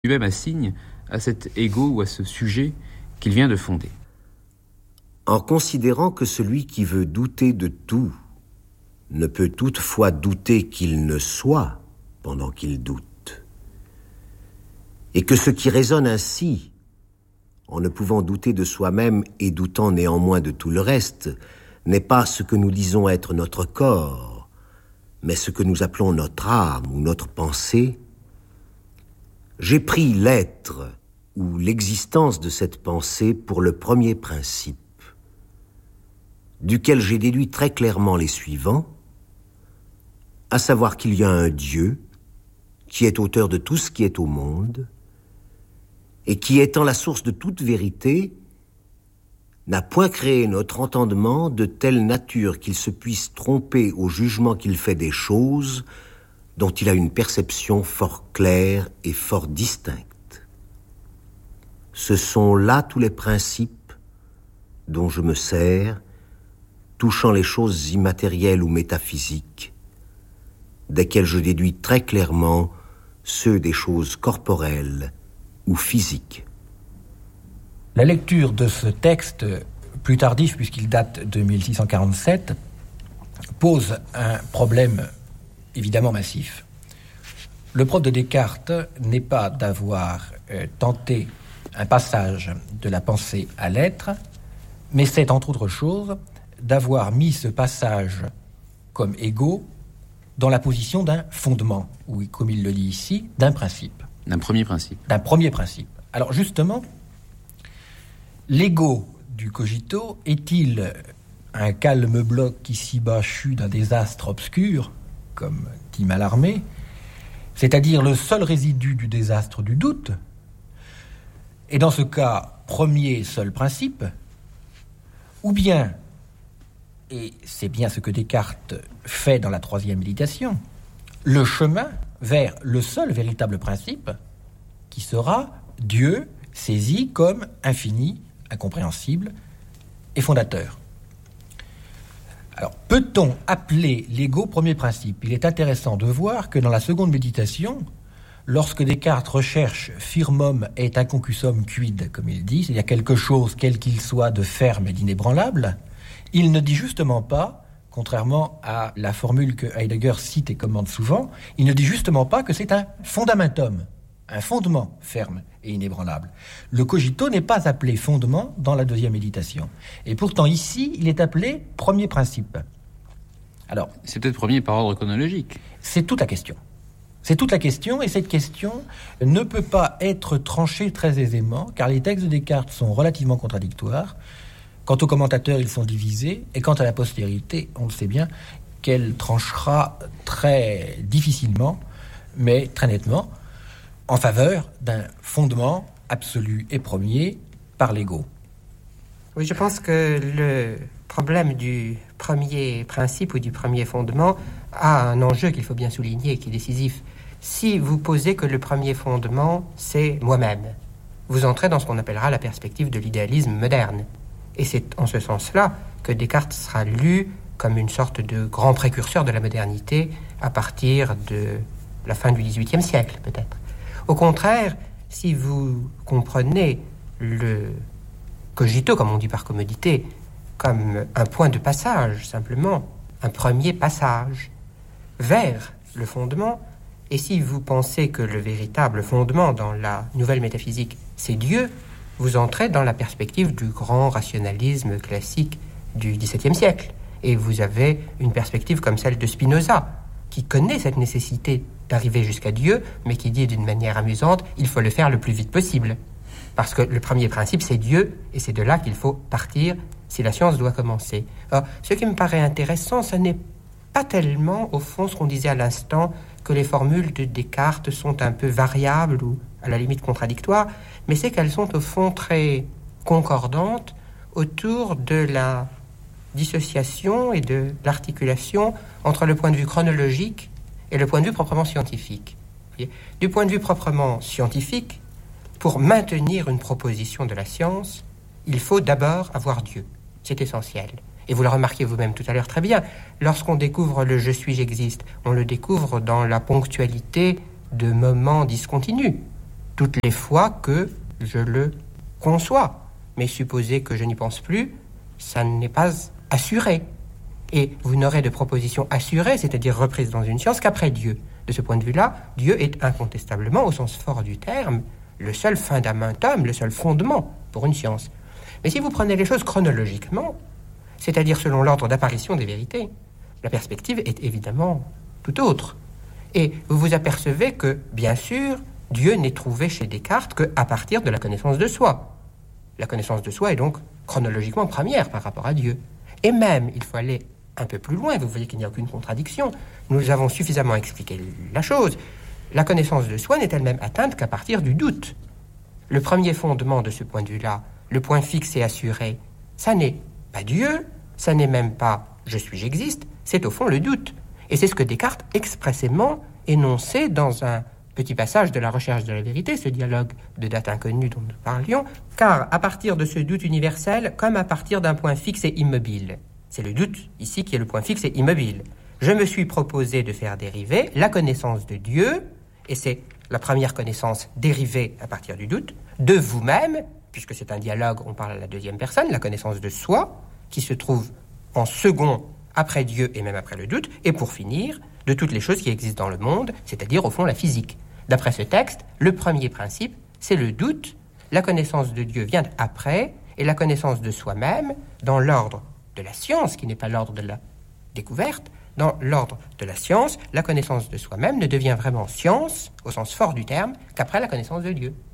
lui-même assigne à cet ego ou à ce sujet qu'il vient de fonder. En considérant que celui qui veut douter de tout ne peut toutefois douter qu'il ne soit pendant qu'il doute, et que ce qui raisonne ainsi, en ne pouvant douter de soi-même et doutant néanmoins de tout le reste, n'est pas ce que nous disons être notre corps, mais ce que nous appelons notre âme ou notre pensée, j'ai pris l'être ou l'existence de cette pensée pour le premier principe, duquel j'ai déduit très clairement les suivants, à savoir qu'il y a un Dieu qui est auteur de tout ce qui est au monde et qui, étant la source de toute vérité, n'a point créé notre entendement de telle nature qu'il se puisse tromper au jugement qu'il fait des choses dont il a une perception fort claire et fort distincte. Ce sont là tous les principes dont je me sers, touchant les choses immatérielles ou métaphysiques, desquelles je déduis très clairement ceux des choses corporelles ou physiques. La lecture de ce texte, plus tardif puisqu'il date de 1647, pose un problème évidemment massif. Le propre de Descartes n'est pas d'avoir tenté un passage de la pensée à l'être, mais c'est, entre autres choses, d'avoir mis ce passage comme égaux dans la position d'un fondement, ou comme il le dit ici, d'un principe. D'un premier principe. D'un premier principe. Alors justement, l'ego du cogito est-il un calme bloc ici-bas chu d'un désastre obscur, comme dit Mallarmé, c'est-à-dire le seul résidu du désastre du doute, et dans ce cas, premier seul principe, ou bien, et c'est bien ce que Descartes fait dans la troisième méditation, le chemin vers le seul véritable principe, qui sera Dieu saisi comme infini, incompréhensible et fondateur. Alors, peut-on appeler l'ego premier principe ? Il est intéressant de voir que dans la seconde méditation, lorsque Descartes recherche firmum et inconcussum quid, comme il dit, c'est-à-dire quelque chose, quel qu'il soit, de ferme et d'inébranlable, il ne dit justement pas, contrairement à la formule que Heidegger cite et commente souvent, il ne dit justement pas que c'est un fondamentum, un fondement ferme et inébranlable. Le cogito n'est pas appelé fondement dans la deuxième méditation. Et pourtant, ici, il est appelé premier principe. Alors, c'est peut-être premier par ordre chronologique. C'est toute la question. C'est toute la question, et cette question ne peut pas être tranchée très aisément, car les textes de Descartes sont relativement contradictoires. Quant aux commentateurs, ils sont divisés, et quant à la postérité, on le sait bien, qu'elle tranchera très difficilement, mais très nettement, en faveur d'un fondement absolu et premier par l'ego. Oui, je pense que le problème du premier principe ou du premier fondement a un enjeu qu'il faut bien souligner, qui est décisif. Si vous posez que le premier fondement, c'est moi-même, vous entrez dans ce qu'on appellera la perspective de l'idéalisme moderne. Et c'est en ce sens-là que Descartes sera lu comme une sorte de grand précurseur de la modernité à partir de la fin du XVIIIe siècle, peut-être. Au contraire, si vous comprenez le cogito, comme on dit par commodité, comme un point de passage, simplement, un premier passage vers le fondement, et si vous pensez que le véritable fondement dans la nouvelle métaphysique, c'est Dieu, vous entrez dans la perspective du grand rationalisme classique du XVIIe siècle. Et vous avez une perspective comme celle de Spinoza, qui connaît cette nécessité d'arriver jusqu'à Dieu, mais qui dit d'une manière amusante, il faut le faire le plus vite possible. Parce que le premier principe, c'est Dieu, et c'est de là qu'il faut partir si la science doit commencer. Alors, ce qui me paraît intéressant, ce n'est pas tellement, au fond, ce qu'on disait à l'instant, que les formules de Descartes sont un peu variables ou à la limite contradictoires, mais c'est qu'elles sont au fond très concordantes autour de la dissociation et de l'articulation entre le point de vue chronologique et le point de vue proprement scientifique. Du point de vue proprement scientifique, pour maintenir une proposition de la science, il faut d'abord avoir Dieu. C'est essentiel. Et vous le remarquez vous-même tout à l'heure très bien, lorsqu'on découvre le « je suis, j'existe », on le découvre dans la ponctualité de moments discontinus. toutes les fois que je le conçois. Mais supposer que je n'y pense plus, ça n'est pas assuré. Et vous n'aurez de proposition assurée, c'est-à-dire reprise dans une science, qu'après Dieu. De ce point de vue-là, Dieu est incontestablement, au sens fort du terme, le seul fundamentum, le seul fondement pour une science. Mais si vous prenez les choses chronologiquement, c'est-à-dire selon l'ordre d'apparition des vérités, la perspective est évidemment tout autre. Et vous vous apercevez que, bien sûr, Dieu n'est trouvé chez Descartes qu'à partir de la connaissance de soi. La connaissance de soi est donc chronologiquement première par rapport à Dieu. Et même, il faut aller un peu plus loin, vous voyez qu'il n'y a aucune contradiction. Nous avons suffisamment expliqué la chose. La connaissance de soi n'est elle-même atteinte qu'à partir du doute. Le premier fondement de ce point de vue-là, le point fixe et assuré, ça n'est pas Dieu, ça n'est même pas « je suis, j'existe », c'est au fond le doute. Et c'est ce que Descartes expressément énonçait dans un petit passage de la recherche de la vérité, ce dialogue de date inconnue dont nous parlions, car à partir de ce doute universel, comme à partir d'un point fixe et immobile, c'est le doute ici qui est le point fixe et immobile, je me suis proposé de faire dériver la connaissance de Dieu, et c'est la première connaissance dérivée à partir du doute, de vous-même, puisque c'est un dialogue, on parle à la deuxième personne, la connaissance de soi, qui se trouve en second après Dieu et même après le doute, et pour finir, de toutes les choses qui existent dans le monde, c'est-à-dire au fond la physique. D'après ce texte, le premier principe, c'est le doute, la connaissance de Dieu vient après, et la connaissance de soi-même, dans l'ordre de la science, qui n'est pas l'ordre de la découverte, dans l'ordre de la science, la connaissance de soi-même ne devient vraiment science, au sens fort du terme, qu'après la connaissance de Dieu.